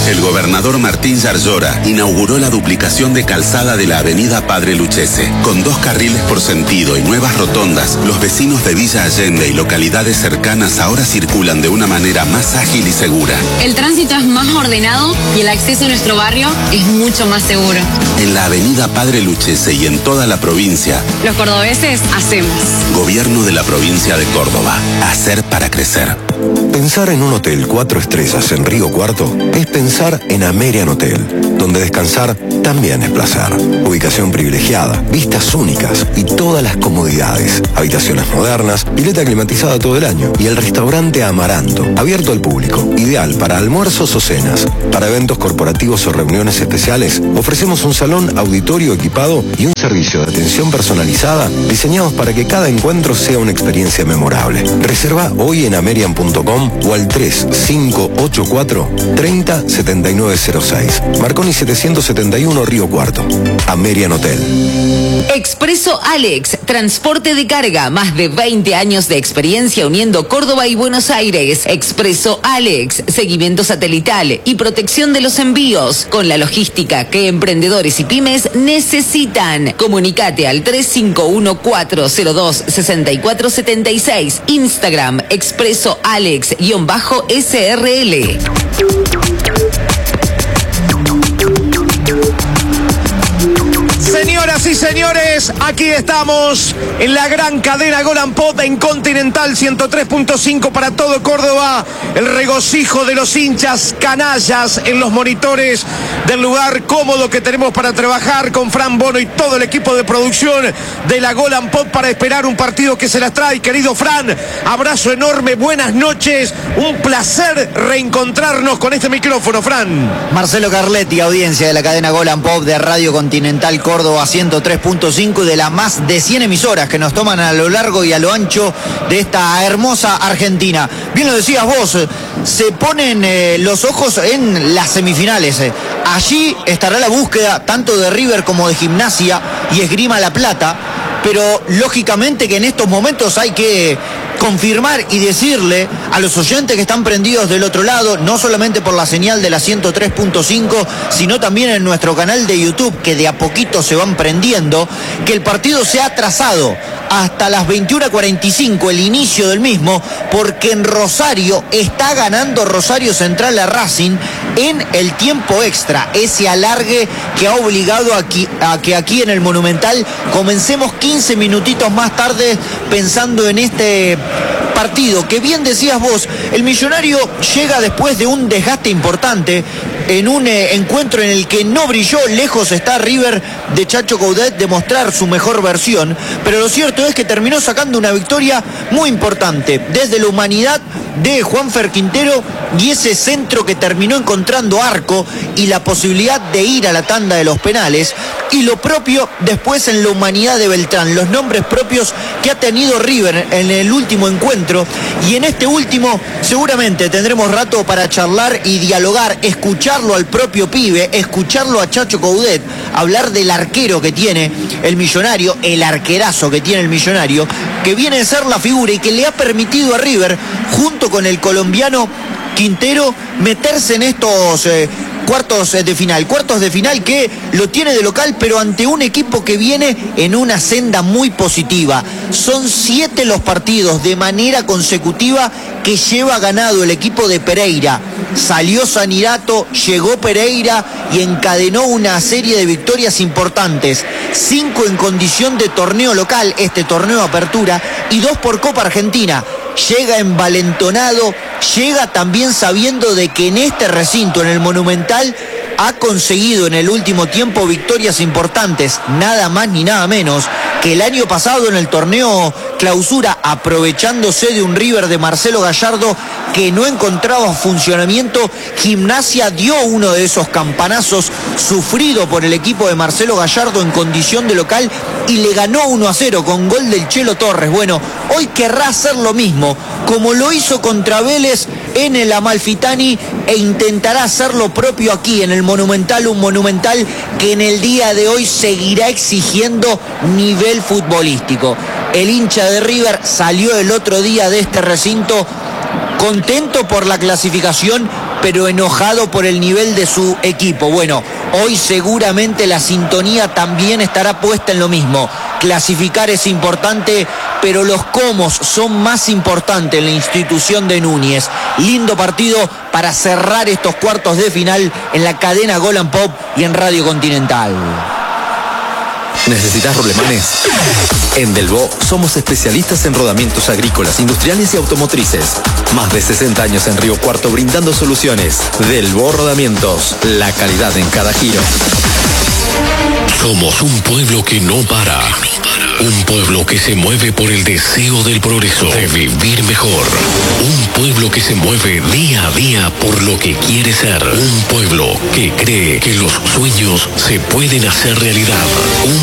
El gobernador Martín Yarlora inauguró la duplicación de calzada de la avenida Padre Lucchese. Con 2 carriles por sentido y nuevas rotondas, los vecinos de Villa Allende y localidades cercanas ahora circulan de una manera más ágil y segura. El tránsito es más ordenado y el acceso a nuestro barrio es mucho más seguro. En la avenida Padre Lucchese y en toda la provincia, los cordobeses hacemos. Gobierno de la provincia de Córdoba. Hacer para crecer. Pensar en un hotel 4 estrellas en Río Cuarto es pensar en Amerian Hotel, donde descansar también es placer. Ubicación privilegiada, vistas únicas y todas las comodidades. Habitaciones modernas, pileta climatizada todo el año y el restaurante Amaranto, abierto al público, ideal para almuerzos o cenas. Para eventos corporativos o reuniones especiales, ofrecemos un salón auditorio equipado y un servicio de atención personalizada diseñados para que cada encuentro sea una experiencia memorable. Reserva hoy en amerian.com o al 3584-307906. Marconi 771 Río Cuarto. Amerian Hotel. Expreso Alex, transporte de carga, más de 20 años de experiencia uniendo Córdoba y Buenos Aires. Expreso Alex, seguimiento satelital y protección de los envíos, con la logística que emprendedores y pymes necesitan. Comunicate al 351-402-6476. Instagram, Expreso Alex_SRL. Señoras y señores, aquí estamos en la gran cadena Golan Pop en Continental 103.5 para todo Córdoba. El regocijo de los hinchas canallas en los monitores del lugar cómodo que tenemos para trabajar con Fran Bono y todo el equipo de producción de la Golan Pop para esperar un partido que se las trae. Querido Fran, abrazo enorme, buenas noches, un placer reencontrarnos con este micrófono, Fran. Marcelo Carletti, audiencia de la cadena Golan Pop de Radio Continental Córdoba 103.5 y de las más de 100 emisoras que nos toman a lo largo y a lo ancho de esta hermosa Argentina. Bien lo decías vos, se ponen los ojos en las semifinales. Allí estará la búsqueda tanto de River como de Gimnasia y Esgrima La Plata, pero lógicamente que en estos momentos hay que confirmar y decirle a los oyentes que están prendidos del otro lado, no solamente por la señal de la 103.5, sino también en nuestro canal de YouTube, que de a poquito se van prendiendo, que el partido se ha atrasado hasta las 21:45, el inicio del mismo, porque en Rosario está ganando Rosario Central a Racing en el tiempo extra, ese alargue que ha obligado a que aquí en el Monumental comencemos 15 minutitos más tarde pensando en este partido, que bien decías vos, el Millonario llega después de un desgaste importante en un encuentro en el que no brilló. Lejos está River de Chacho Coudet de mostrar su mejor versión, pero lo cierto es que terminó sacando una victoria muy importante desde la humanidad de Juanfer Quintero y ese centro que terminó encontrando arco y la posibilidad de ir a la tanda de los penales, y lo propio después en la humanidad de Beltrán, los nombres propios que ha tenido River en el último encuentro, y en este último seguramente tendremos rato para charlar y dialogar, escucharlo al propio pibe, escucharlo a Chacho Coudet, hablar del arquero que tiene el Millonario, el arquerazo que tiene el Millonario, que viene a ser la figura y que le ha permitido a River, junto con el colombiano Quintero, meterse en estos cuartos de final que lo tiene de local, pero ante un equipo que viene en una senda muy positiva. Son 7 los partidos de manera consecutiva que lleva ganado el equipo de Pereira. Salió Sanirato, llegó Pereira y encadenó una serie de victorias importantes. 5 en condición de torneo local, este torneo apertura, y 2 por Copa Argentina. Llega envalentonado, llega también sabiendo de que en este recinto, en el Monumental, ha conseguido en el último tiempo victorias importantes, nada más ni nada menos que el año pasado en el torneo clausura, aprovechándose de un River de Marcelo Gallardo que no encontraba funcionamiento. Gimnasia dio uno de esos campanazos sufrido por el equipo de Marcelo Gallardo en condición de local y le ganó 1-0 con gol del Chelo Torres. Bueno, hoy querrá hacer lo mismo, como lo hizo contra Vélez en el Amalfitani, e intentará hacer lo propio aquí en el Monumental, un Monumental que en el día de hoy seguirá exigiendo nivel futbolístico. El hincha de River salió el otro día de este recinto contento por la clasificación, pero enojado por el nivel de su equipo. Bueno, hoy seguramente la sintonía también estará puesta en lo mismo. Clasificar es importante, pero los cómo son más importantes en la institución de Núñez. Lindo partido para cerrar estos cuartos de final en la cadena Golan Pop y en Radio Continental. ¿Necesitas rolemanes? En Delvaux somos especialistas en rodamientos agrícolas, industriales y automotrices. Más de 60 años en Río Cuarto brindando soluciones. Delvaux Rodamientos, la calidad en cada giro. Somos un pueblo que no para. Un pueblo que se mueve por el deseo del progreso, de vivir mejor. Un pueblo que se mueve día a día por lo que quiere ser. Un pueblo que cree que los sueños se pueden hacer realidad. Un